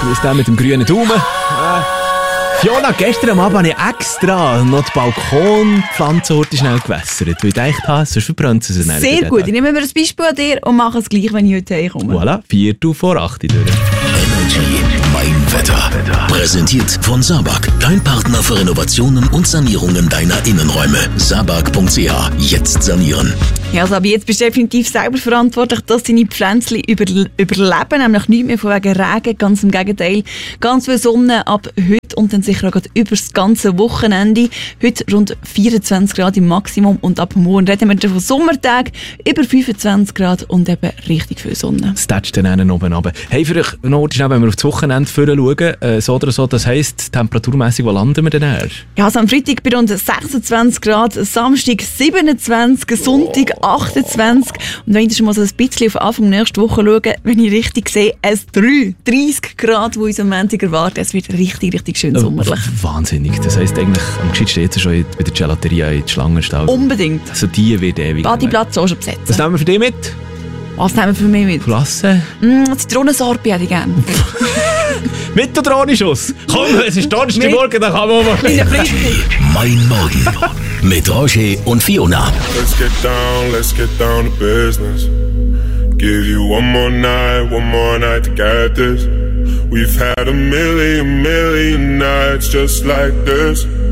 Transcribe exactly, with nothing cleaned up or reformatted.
Grüß den mit dem grünen Daumen. Äh. Fiona, gestern am Abend habe ich extra noch die Balkonpflanzenhorte schnell gewässert, weil ich gedacht habe, sonst verbrennt sie sich nicht. Sehr gut, ich nehme mir ein Beispiel an dir und mache es gleich, wenn ich heute heimkomme. Voilà, Viertel vor acht durch. Energy Mein Wetter. Präsentiert von Sabag, dein Partner für Renovationen und Sanierungen deiner Innenräume. sabag punkt c h. Jetzt sanieren. Ja, also aber jetzt bist du definitiv selber verantwortlich, dass deine Pflänzchen über, überleben, nämlich nicht mehr von wegen Regen, ganz im Gegenteil. Ganz viel Sonne ab heute und dann sicher auch über das ganze Wochenende. Heute rund vierundzwanzig Grad im Maximum und ab morgen reden wir von Sommertagen über fünfundzwanzig Grad und eben richtig viel Sonne. Das tätscht dann oben runter. Hey, für euch noch schnell, wenn wir auf das Wochenende schauen, äh, so oder so, das heisst, temperaturmässig, wo landen wir denn her? Ja, also am Freitag bei rund sechsundzwanzig Grad, Samstag siebenundzwanzig, Sonntag achtundzwanzig. Und wenn ich schon mal so ein bisschen auf Anfang nächste Woche schaue, wenn ich richtig sehe, es dreißig Grad, wo uns am Montag erwartet. Es wird richtig, richtig schön sommerlich. Oh, wahnsinnig. Das heisst eigentlich, am gescheitsten jetzt schon bei der Gelateria in die Schlange stehen. Unbedingt. Also die wird ewig. Badeplatz auch schon besetzt. Was nehmen wir für dich mit? Was nehmen wir für mich mit? Klasse. Mm, Zitronensorbe hätte ich gerne. Mit oder ohne Schuss? Komm, es ist Donnerstagmorgen, dann kann man mal... Mein Morgen. Mit Roger und Fiona. Let's get down, let's get down to business. Give you one more night, one more night to get this. We've had a million, million nights just like this.